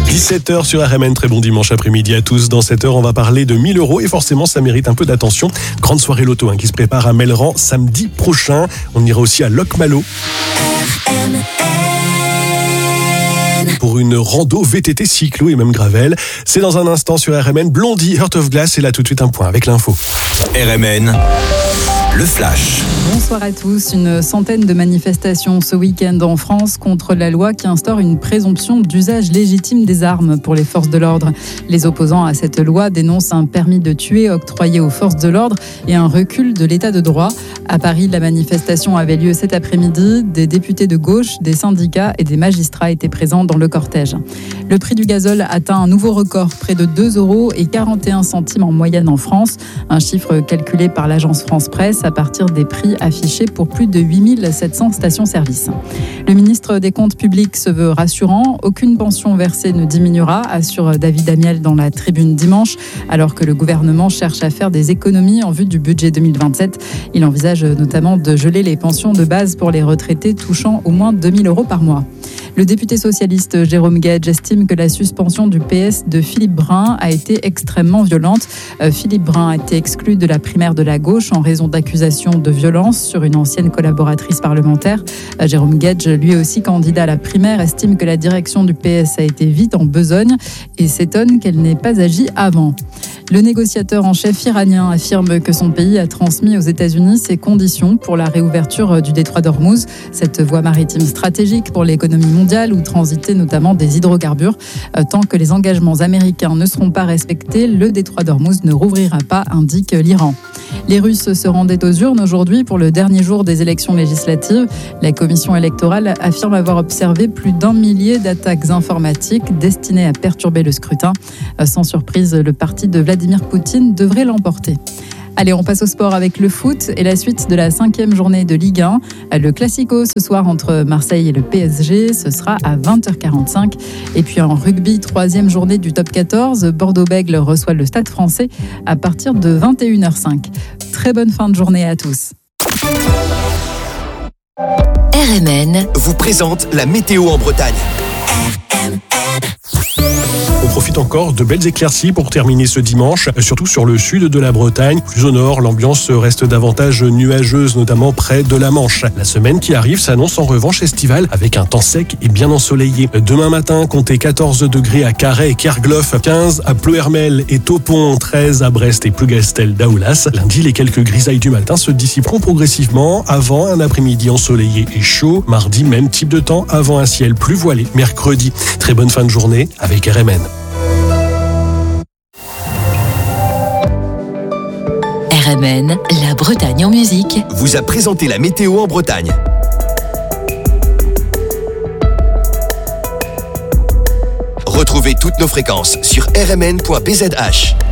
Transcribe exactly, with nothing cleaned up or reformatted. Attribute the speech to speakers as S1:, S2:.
S1: dix-sept heures sur R M N, très bon dimanche après-midi à tous. Dans cette heure, on va parler de mille euros et forcément, ça mérite un peu d'attention. Grande soirée loto hein, qui se prépare à Melleran samedi prochain. On ira aussi à Locmalo pour une rando V T T, cyclo et même gravel. C'est dans un instant sur R M N. Blondie, Heart of Glass, et là tout de suite un point avec l'info.
S2: R M N, le flash.
S3: Bonsoir à tous. Une centaine de manifestations ce week-end en France contre la loi qui instaure une présomption d'usage légitime des armes pour les forces de l'ordre. Les opposants à cette loi dénoncent un permis de tuer octroyé aux forces de l'ordre et un recul de l'état de droit. À Paris, la manifestation avait lieu cet après-midi. Des députés de gauche, des syndicats et des magistrats étaient présents dans le cortège. Le prix du gazole atteint un nouveau record, près de deux euros et quarante et un centimes en moyenne en France. Un chiffre calculé par l'agence France Presse à partir des prix affichés pour plus de huit mille sept cents stations-service. Le ministre des Comptes publics se veut rassurant. Aucune pension versée ne diminuera, assure David Amiel dans la Tribune dimanche, alors que le gouvernement cherche à faire des économies en vue du budget deux mille vingt-sept. Il envisage notamment de geler les pensions de base pour les retraités touchant au moins deux mille euros par mois. Le député socialiste Jérôme Guedj estime que la suspension du P S de Philippe Brun a été extrêmement violente. Euh, Philippe Brun a été exclu de la primaire de la gauche en raison d'accusations de violence sur une ancienne collaboratrice parlementaire. Euh, Jérôme Guedj, lui aussi candidat à la primaire, estime que la direction du P S a été vite en besogne et s'étonne qu'elle n'ait pas agi avant. Le négociateur en chef iranien affirme que son pays a transmis aux États-Unis ses conditions pour la réouverture du détroit d'Ormuz, cette voie maritime stratégique pour l'économie mondiale où transitaient notamment des hydrocarbures. Tant que les engagements américains ne seront pas respectés, le détroit d'Ormuz ne rouvrira pas, indique l'Iran. Les Russes se rendaient aux urnes aujourd'hui pour le dernier jour des élections législatives. La commission électorale affirme avoir observé plus d'un millier d'attaques informatiques destinées à perturber le scrutin. Sans surprise, le parti de Vladimir Poutine devrait l'emporter. Allez, on passe au sport avec le foot et la suite de la cinquième journée de Ligue un. Le Classico ce soir entre Marseille et le P S G, ce sera à vingt heures quarante-cinq. Et puis en rugby, troisième journée du top quatorze, Bordeaux-Bègles reçoit le Stade Français à partir de vingt et une heures cinq. Très bonne fin de journée à tous.
S2: R M N vous présente la météo en Bretagne.
S1: On profite encore de belles éclaircies pour terminer ce dimanche, surtout sur le sud de la Bretagne. Plus au nord, l'ambiance reste davantage nuageuse, notamment près de la Manche. La semaine qui arrive s'annonce en revanche estivale, avec un temps sec et bien ensoleillé. Demain matin, comptez quatorze degrés à Carhaix et Kerglof, quinze à Ploërmel et Taupont, treize à Brest et Plougastel d'Aoulas. Lundi, les quelques grisailles du matin se dissiperont progressivement avant un après-midi ensoleillé et chaud. Mardi, même type de temps avant un ciel plus voilé. Mercredi, très bonne fin de journée avec R M N.
S2: R M N, la Bretagne en musique, vous a présenté la météo en Bretagne. Retrouvez toutes nos fréquences sur r m n point b z h.